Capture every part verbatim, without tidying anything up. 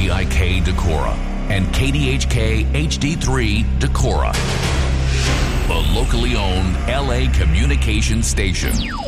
D I K Decorah and K D H K H D three Decorah, the locally owned L A communications station.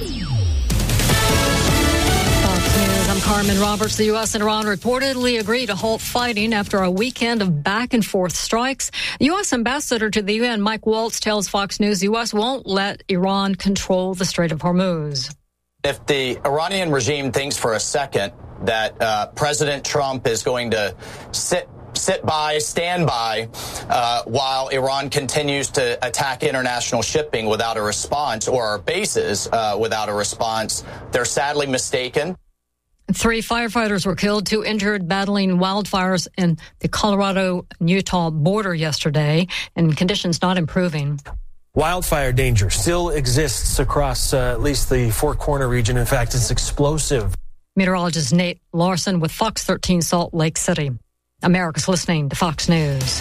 Fox News, I'm Carmen Roberts. The U S and Iran reportedly agreed to halt fighting after a weekend of back-and-forth strikes. The U S ambassador to the U N, Mike Waltz, tells Fox News the U S won't let Iran control the Strait of Hormuz. If the Iranian regime thinks for a second that uh, President Trump is going to sit sit by, stand by, uh, while Iran continues to attack international shipping without a response, or our bases uh, without a response, they're sadly mistaken. Three firefighters were killed, two injured battling wildfires in the Colorado-Utah border yesterday, and conditions not improving. Wildfire danger still exists across uh, at least the Four Corner region. In fact, it's explosive. Meteorologist Nate Larson with Fox thirteen Salt Lake City. America's listening to Fox News.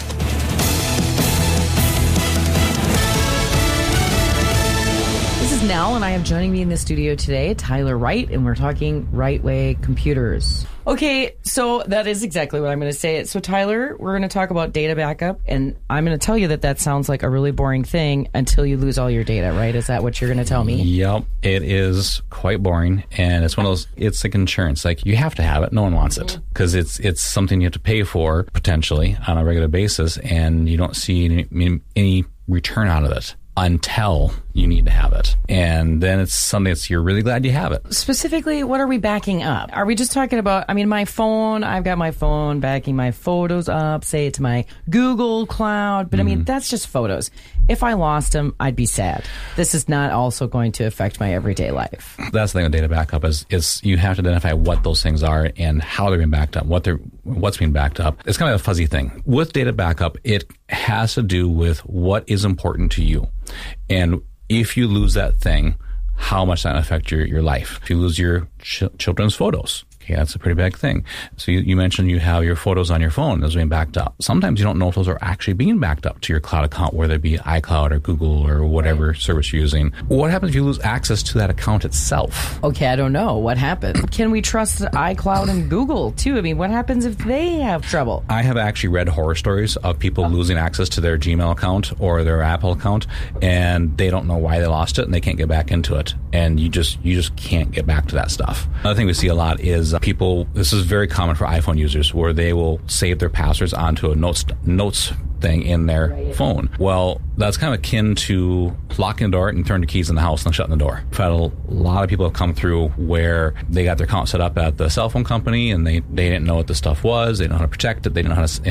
This is Nell, and I have joining me in the studio today Tyler Wright, and we're talking Right Way Computers. Okay, so that is exactly what I'm going to say. So, Tyler, we're going to talk about data backup, and I'm going to tell you that that sounds like a really boring thing until you lose all your data, right? Is that what you're going to tell me? Yep, it is quite boring, and it's one of those, it's like insurance. Like, you have to have it. No one wants it, because it's it's something you have to pay for, potentially, on a regular basis, and you don't see any, any return out of it until you need to have it. And then it's something that's, you're really glad you have it. Specifically, what are we backing up? Are we just talking about, I mean, my phone, I've got my phone backing my photos up, say it's my Google Cloud, but mm-hmm. I mean, that's just photos. If I lost them, I'd be sad. This is not also going to affect my everyday life. That's the thing with data backup is, is you have to identify what those things are and how they're being backed up, what they're, what's being backed up. It's kind of a fuzzy thing. With data backup, it has to do with what is important to you. And if you lose that thing, how much that affect your, your life. If you lose your ch- children's photos, okay, that's a pretty big thing. So you, you mentioned you have your photos on your phone, those are being backed up. Sometimes you don't know if those are actually being backed up to your cloud account, whether it be iCloud or Google or whatever right. service you're using. What happens if you lose access to that account itself? Okay, I don't know. What happened? Can we trust iCloud and Google too? I mean, what happens if they have trouble? I have actually read horror stories of people oh. losing access to their Gmail account or their Apple account, and they don't know why they lost it and they can't get back into it. And you just you just can't get back to that stuff. Another thing we see a lot is people, this is very common for iPhone users, where they will save their passwords onto a notes notes thing in their right. phone. Well, that's kind of akin to locking the door and throwing the keys in the house and shutting the door. I've had a lot of people have come through where they got their account set up at the cell phone company and they, they didn't know what the stuff was, they didn't know how to protect it, they didn't know how to